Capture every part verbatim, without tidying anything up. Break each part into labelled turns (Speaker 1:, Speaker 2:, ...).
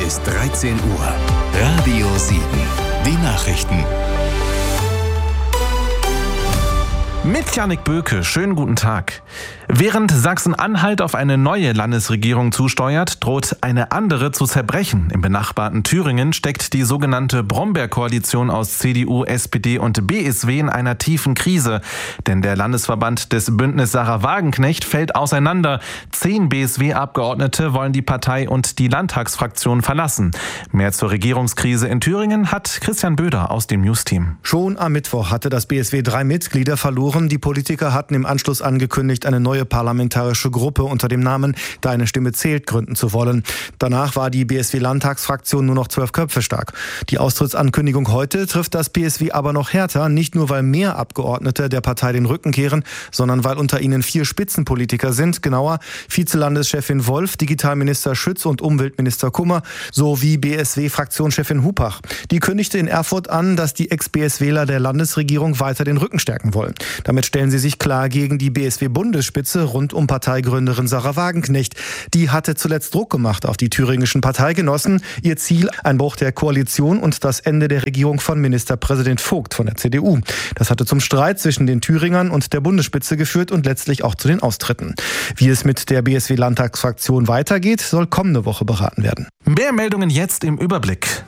Speaker 1: ist dreizehn Uhr. Radio sieben. Die Nachrichten.
Speaker 2: Mit Jannik Böke, schönen guten Tag. Während Sachsen-Anhalt auf eine neue Landesregierung zusteuert, droht eine andere zu zerbrechen. Im benachbarten Thüringen steckt die sogenannte Brombeer-Koalition aus C D U, S P D und B S W in einer tiefen Krise. Denn der Landesverband des Bündnis Sarah Wagenknecht fällt auseinander. Zehn B S W-Abgeordnete wollen die Partei und die Landtagsfraktion verlassen. Mehr zur Regierungskrise in Thüringen hat Christian Böder aus dem News-Team.
Speaker 3: Schon am Mittwoch hatte das B S W drei Mitglieder verloren. Die Politiker hatten im Anschluss angekündigt, eine neue parlamentarische Gruppe unter dem Namen Deine Stimme zählt gründen zu wollen. Danach war die B S W-Landtagsfraktion nur noch zwölf Köpfe stark. Die Austrittsankündigung heute trifft das B S W aber noch härter, nicht nur weil mehr Abgeordnete der Partei den Rücken kehren, sondern weil unter ihnen vier Spitzenpolitiker sind, genauer Vizelandeschefin Wolf, Digitalminister Schütz und Umweltminister Kummer sowie B S W-Fraktionschefin Hupach. Die kündigte in Erfurt an, dass die Ex-BSWler der Landesregierung weiter den Rücken stärken wollen. Damit stellen sie sich klar gegen die B S W-Bundesspitze rund um Parteigründerin Sarah Wagenknecht. Die hatte zuletzt Druck gemacht auf die thüringischen Parteigenossen. Ihr Ziel, ein Bruch der Koalition und das Ende der Regierung von Ministerpräsident Vogt von der C D U. Das hatte zum Streit zwischen den Thüringern und der Bundesspitze geführt und letztlich auch zu den Austritten. Wie es mit der B S W-Landtagsfraktion weitergeht, soll kommende Woche beraten werden.
Speaker 2: Mehr Meldungen jetzt im Überblick.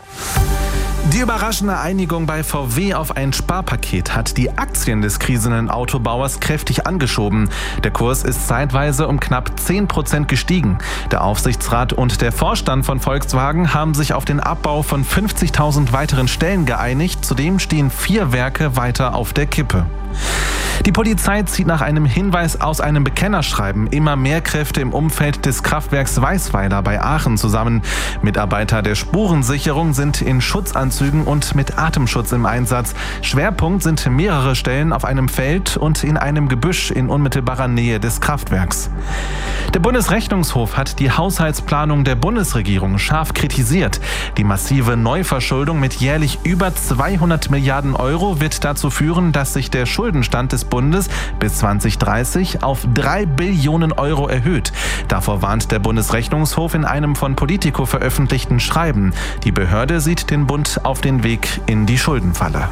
Speaker 2: Die überraschende Einigung bei V W auf ein Sparpaket hat die Aktien des krisenden Autobauers kräftig angeschoben. Der Kurs ist zeitweise um knapp zehn Prozent gestiegen. Der Aufsichtsrat und der Vorstand von Volkswagen haben sich auf den Abbau von fünfzigtausend weiteren Stellen geeinigt. Zudem stehen vier Werke weiter auf der Kippe. Die Polizei zieht nach einem Hinweis aus einem Bekennerschreiben immer mehr Kräfte im Umfeld des Kraftwerks Weißweiler bei Aachen zusammen. Mitarbeiter der Spurensicherung sind in Schutzanzügen und mit Atemschutz im Einsatz. Schwerpunkt sind mehrere Stellen auf einem Feld und in einem Gebüsch in unmittelbarer Nähe des Kraftwerks. Der Bundesrechnungshof hat die Haushaltsplanung der Bundesregierung scharf kritisiert. Die massive Neuverschuldung mit jährlich über zweihundert Milliarden Euro wird dazu führen, dass sich der Schuldenstand des Bundes bis zwanzig dreißig auf drei Billionen Euro erhöht. Davor warnt der Bundesrechnungshof in einem von Politico veröffentlichten Schreiben. Die Behörde sieht den Bund auf den Weg in die Schuldenfalle.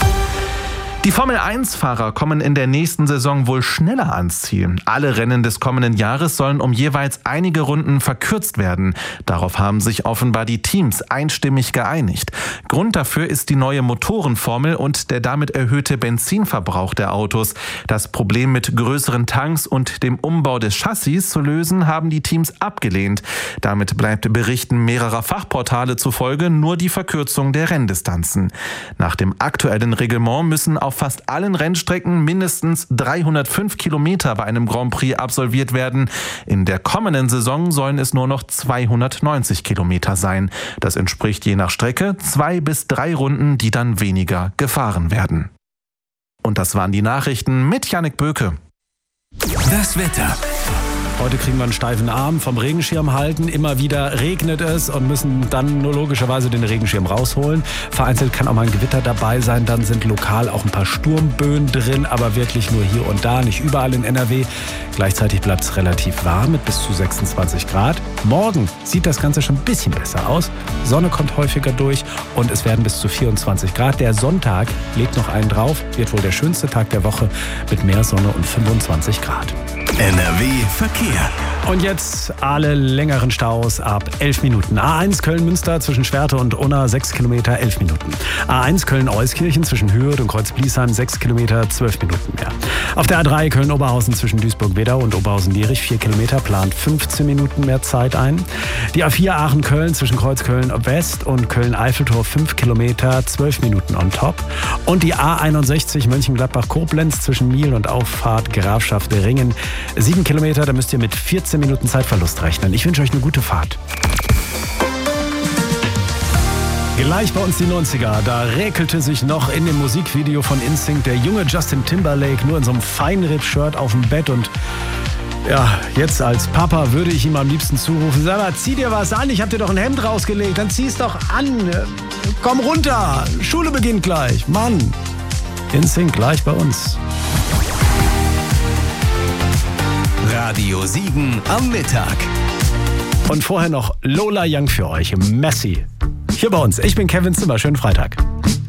Speaker 2: Die Formel eins Fahrer kommen in der nächsten Saison wohl schneller ans Ziel. Alle Rennen des kommenden Jahres sollen um jeweils einige Runden verkürzt werden. Darauf haben sich offenbar die Teams einstimmig geeinigt. Grund dafür ist die neue Motorenformel und der damit erhöhte Benzinverbrauch der Autos. Das Problem mit größeren Tanks und dem Umbau des Chassis zu lösen, haben die Teams abgelehnt. Damit bleibt Berichten mehrerer Fachportale zufolge nur die Verkürzung der Renndistanzen. Nach dem aktuellen Reglement müssen auf fast allen Rennstrecken mindestens dreihundertfünf Kilometer bei einem Grand Prix absolviert werden. In der kommenden Saison sollen es nur noch zweihundertneunzig Kilometer sein. Das entspricht je nach Strecke zwei bis drei Runden, die dann weniger gefahren werden. Und das waren die Nachrichten mit Jannik Böke.
Speaker 1: Das Wetter.
Speaker 4: Heute kriegen wir einen steifen Arm, vom Regenschirm halten. Immer wieder regnet es und müssen dann nur logischerweise den Regenschirm rausholen. Vereinzelt kann auch mal ein Gewitter dabei sein. Dann sind lokal auch ein paar Sturmböen drin, aber wirklich nur hier und da, nicht überall in N R W. Gleichzeitig bleibt es relativ warm mit bis zu sechsundzwanzig Grad. Morgen sieht das Ganze schon ein bisschen besser aus. Sonne kommt häufiger durch und es werden bis zu vierundzwanzig Grad. Der Sonntag legt noch einen drauf, wird wohl der schönste Tag der Woche mit mehr Sonne und fünfundzwanzig Grad.
Speaker 1: N R W Verkehr.
Speaker 4: Und jetzt alle längeren Staus ab elf Minuten. A eins Köln-Münster zwischen Schwerte und Unna sechs Kilometer, elf Minuten. A eins Köln-Euskirchen zwischen Hürth und Kreuz-Bliesheim sechs Kilometer, zwölf Minuten mehr. Auf der A drei Köln-Oberhausen zwischen Duisburg-Wedau und Oberhausen-Dierich vier Kilometer, plant fünfzehn Minuten mehr Zeit ein. Die A vier Aachen-Köln zwischen Kreuzköln-West und Köln-Eiffeltor fünf Kilometer, zwölf Minuten on top. Und die A einundsechzig Mönchengladbach-Koblenz zwischen Miel und Auffahrt Grafschaft Ringen sieben Kilometer, da müsst ihr mit vierzehn Minuten Zeitverlust rechnen. Ich wünsche euch eine gute Fahrt. Gleich bei uns die neunziger, da räkelte sich noch in dem Musikvideo von Instinct der junge Justin Timberlake nur in so einem Feinripp-Shirt auf dem Bett und ja, jetzt als Papa würde ich ihm am liebsten zurufen, sag mal, zieh dir was an, ich hab dir doch ein Hemd rausgelegt, dann zieh's doch an, komm runter, Schule beginnt gleich, Mann. Instinct gleich bei uns.
Speaker 1: Radio sieben am Mittag.
Speaker 4: Und vorher noch Lola Young für euch, Messi. Hier bei uns. Ich bin Kevin Zimmer. Schönen Freitag.